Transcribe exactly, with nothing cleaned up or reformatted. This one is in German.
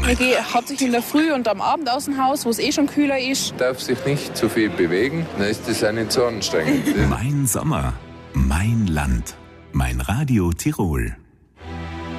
Ich gehe hauptsächlich in der Früh und am Abend aus dem Haus, wo es eh schon kühler ist. Darf sich nicht zu viel bewegen, dann ist das auch nicht so anstrengend. Mein Sommer, mein Land, mein Radio Tirol.